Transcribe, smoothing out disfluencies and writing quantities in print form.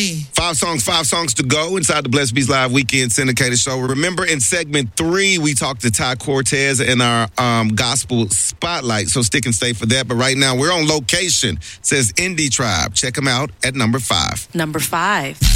5 songs to go inside the Blessed Beats Live Weekend Syndicated Show. Remember, in segment 3, we talked to Ty Cortez in our Gospel Spotlight, so stick and stay for that. But right now, we're on location. It says Indie Tribe. Check them out at number 5. Number 5.